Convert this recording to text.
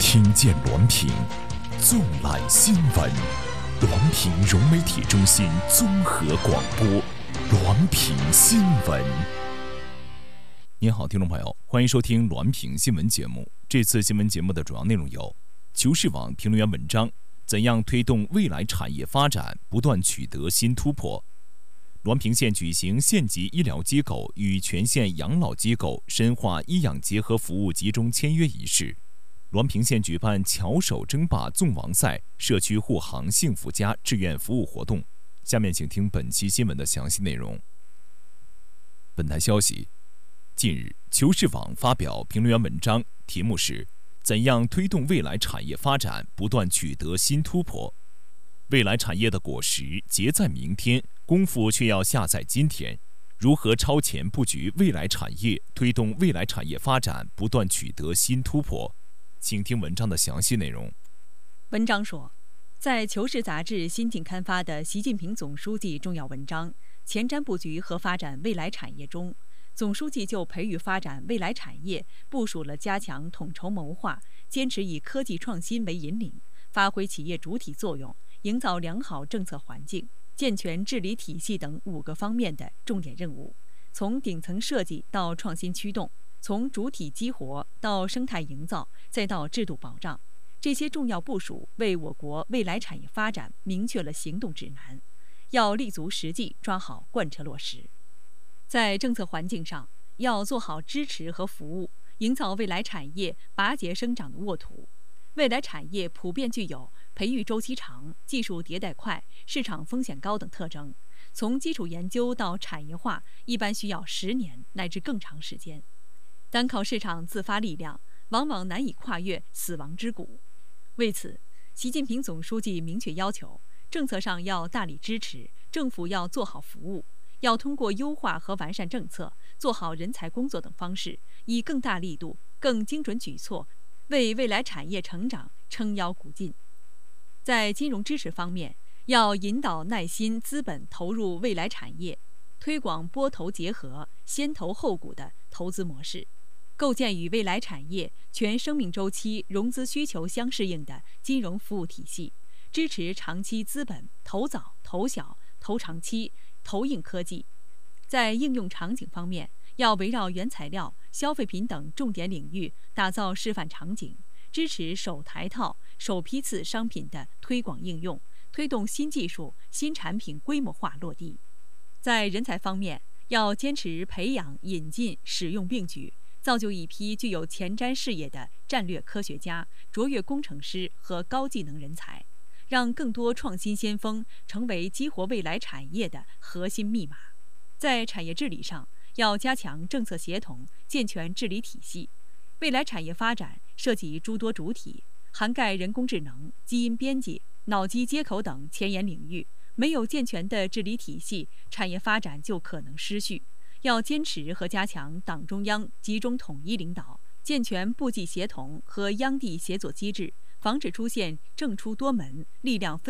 听见滦平，纵览新闻。滦平融媒体中心综合广播，滦平新闻。您好，听众朋友，欢迎收听滦平新闻节目。这次新闻节目的主要内容有：求是网评论员文章，怎样推动未来产业发展不断取得新突破；滦平县举行县级医疗机构与全县养老机构深化医养结合服务集中签约仪式；滦平县举办巧手争霸纵王赛社区护航幸福家志愿服务活动。下面请听本期新闻的详细内容。本台消息，近日求是网发表评论员文章，题目是怎样推动未来产业发展不断取得新突破。未来产业的果实结在明天，功夫却要下在今天。如何超前布局未来产业，推动未来产业发展不断取得新突破？请听文章的详细内容。 文章说，在《求是》杂志新近刊发的习近平总书记重要文章《前瞻布局和发展未来产业》中，总书记就培育发展未来产业部署了加强统筹谋划、坚持以科技创新为引领、发挥企业主体作用、营造良好政策环境、健全治理体系等5个方面的重点任务，从顶层设计到创新驱动，从主体激活到生态营造，再到制度保障，这些重要部署为我国未来产业发展明确了行动指南，要立足实际，抓好贯彻落实。在政策环境上，要做好支持和服务，营造未来产业拔节生长的沃土。未来产业普遍具有培育周期长、技术迭代快、市场风险高等特征，从基础研究到产业化一般需要10年乃至更长时间。单靠市场自发力量，往往难以跨越死亡之谷。为此，习近平总书记明确要求，政策上要大力支持，政府要做好服务，要通过优化和完善政策、做好人才工作等方式，以更大力度、更精准举措，为未来产业成长撑腰鼓劲。在金融支持方面，要引导耐心资本投入未来产业，推广拨投结合、先投后股的投资模式，构建与未来产业全生命周期融资需求相适应的金融服务体系，支持长期资本投早、投小、投长期、投硬科技。在应用场景方面，要围绕原材料、消费品等重点领域打造示范场景，支持首台套、首批次商品的推广应用，推动新技术、新产品规模化落地。在人才方面，要坚持培养、引进、使用并举，造就一批具有前瞻视野的战略科学家、卓越工程师和高技能人才，让更多创新先锋成为激活未来产业的核心密码。在产业治理上，要加强政策协同，健全治理体系。未来产业发展涉及诸多主体，涵盖人工智能、基因编辑、脑机接口等前沿领域。没有健全的治理体系，产业发展就可能失序。要坚持和加强党中央集中统一领导，健全部际协同和央地协作机制，防止出现政出多门、力量分